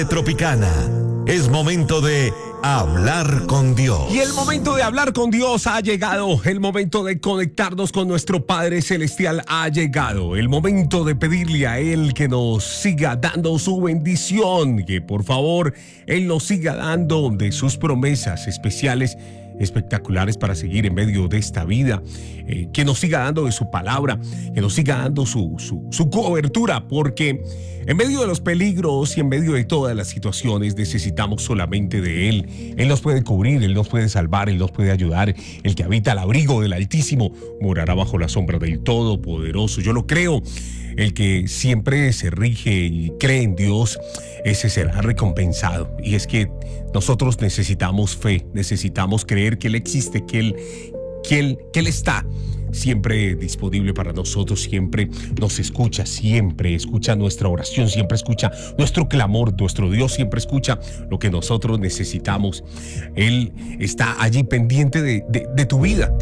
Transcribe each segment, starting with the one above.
Tropicana. Es momento de hablar con Dios. Y el momento de hablar con Dios ha llegado. El momento de conectarnos con nuestro Padre Celestial ha llegado. El momento de pedirle a Él que nos siga dando su bendición. Que por favor Él nos siga dando de sus promesas especiales, espectaculares para seguir en medio de esta vida, que nos siga dando de su palabra, que nos siga dando su cobertura, porque en medio de los peligros y en medio de todas las situaciones necesitamos solamente de Él. Él nos puede cubrir, Él nos puede salvar, Él nos puede ayudar. El que habita al abrigo del Altísimo morará bajo la sombra del Todopoderoso. Yo lo creo. El que siempre se rige y cree en Dios, ese será recompensado. Y es que nosotros necesitamos fe, necesitamos creer que Él existe, que Él está siempre disponible para nosotros, siempre nos escucha, siempre escucha nuestra oración, siempre escucha nuestro clamor. Nuestro Dios siempre escucha lo que nosotros necesitamos. Él está allí pendiente de tu vida.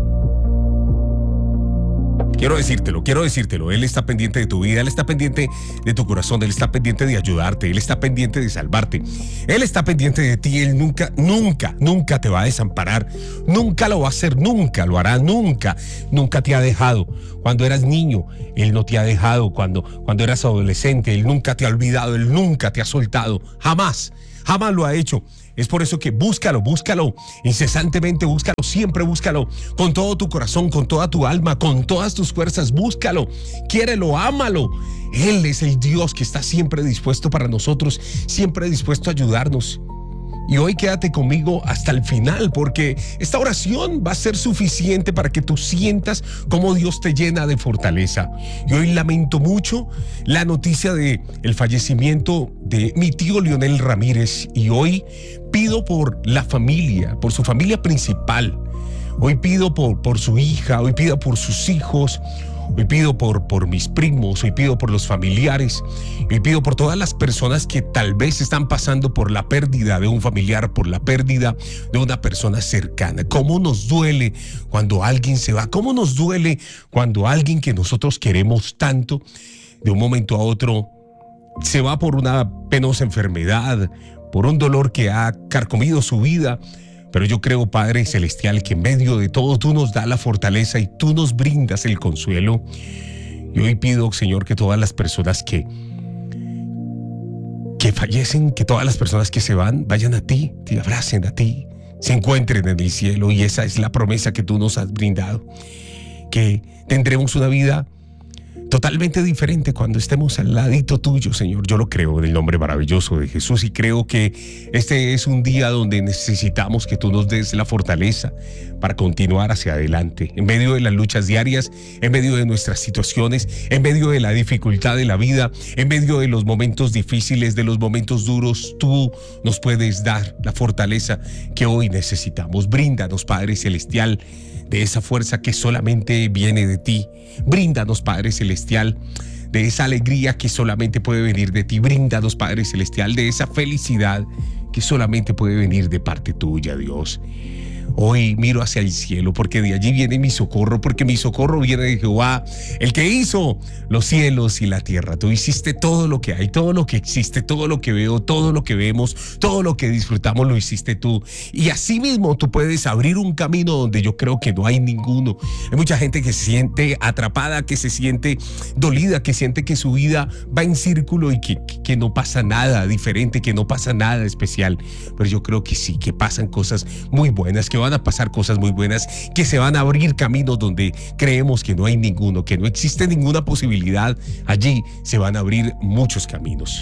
Quiero decírtelo, Él está pendiente de tu vida, Él está pendiente de tu corazón, Él está pendiente de ayudarte, Él está pendiente de salvarte, Él está pendiente de ti. Él nunca te va a desamparar, nunca lo va a hacer, nunca lo hará, nunca te ha dejado. Cuando eras niño, Él no te ha dejado. Cuando eras adolescente, Él nunca te ha olvidado, Él nunca te ha soltado, jamás lo ha hecho. Es por eso que búscalo incesantemente, siempre búscalo, con todo tu corazón, con toda tu alma, con todas tus fuerzas. Búscalo, quiérelo, ámalo. Él es el Dios que está siempre dispuesto para nosotros, siempre dispuesto a ayudarnos. Y hoy quédate conmigo hasta el final, porque esta oración va a ser suficiente para que tú sientas cómo Dios te llena de fortaleza. Y hoy lamento mucho la noticia de el fallecimiento de mi tío Leonel Ramírez. Y hoy pido por la familia, por su familia principal. Hoy pido por su hija, hoy pido por sus hijos. Hoy pido por mis primos, hoy pido por los familiares, hoy pido por todas las personas que tal vez están pasando por la pérdida de un familiar, por la pérdida de una persona cercana. ¿Cómo nos duele cuando alguien se va? ¿Cómo nos duele cuando alguien que nosotros queremos tanto, de un momento a otro, se va por una penosa enfermedad, por un dolor que ha carcomido su vida? Pero yo creo, Padre Celestial, que en medio de todo tú nos das la fortaleza y tú nos brindas el consuelo. Y hoy pido, Señor, que todas las personas que fallecen, que todas las personas que se van, vayan a ti, te abracen a ti, se encuentren en el cielo. Y esa es la promesa que tú nos has brindado, que tendremos una vida totalmente diferente cuando estemos al ladito tuyo, Señor. Yo lo creo en el nombre maravilloso de Jesús, y creo que este es un día donde necesitamos que tú nos des la fortaleza para continuar hacia adelante, en medio de las luchas diarias, en medio de nuestras situaciones, en medio de la dificultad de la vida, en medio de los momentos difíciles, de los momentos duros. Tú nos puedes dar la fortaleza que hoy necesitamos. Bríndanos, Padre Celestial, de esa fuerza que solamente viene de ti. Bríndanos, Padre Celestial, de esa alegría que solamente puede venir de ti. Bríndanos, Padre Celestial, de esa felicidad que solamente puede venir de parte tuya, Dios. Hoy miro hacia el cielo, porque de allí viene mi socorro, porque mi socorro viene de Jehová, el que hizo los cielos y la tierra. Tú hiciste todo lo que hay, todo lo que existe, todo lo que veo, todo lo que vemos, todo lo que disfrutamos, lo hiciste tú. Y así mismo tú puedes abrir un camino donde yo creo que no hay ninguno. Hay mucha gente que se siente atrapada, que se siente dolida, que siente que su vida va en círculo y que no pasa nada diferente, que no pasa nada especial. Pero yo creo que sí, que pasan cosas muy buenas, que van a pasar cosas muy buenas, que se van a abrir caminos donde creemos que no hay ninguno, que no existe ninguna posibilidad. Allí se van a abrir muchos caminos.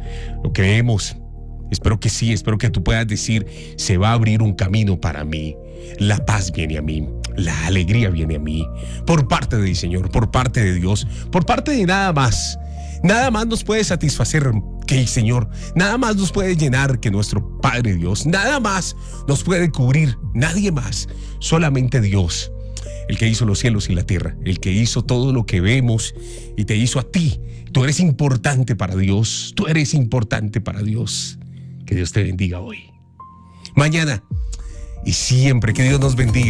Lo creemos. Espero que sí, espero que tú puedas decir: se va a abrir un camino para mí. La paz viene a mí, la alegría viene a mí, por parte del Señor, por parte de Dios, por parte de nada más. Nada más nos puede satisfacer que el Señor, nada más nos puede llenar que nuestro Padre Dios, nada más nos puede cubrir, nadie más, solamente Dios, el que hizo los cielos y la tierra, el que hizo todo lo que vemos y te hizo a ti. Tú eres importante para Dios, tú eres importante para Dios. Que Dios te bendiga hoy, mañana y siempre. Que Dios nos bendiga.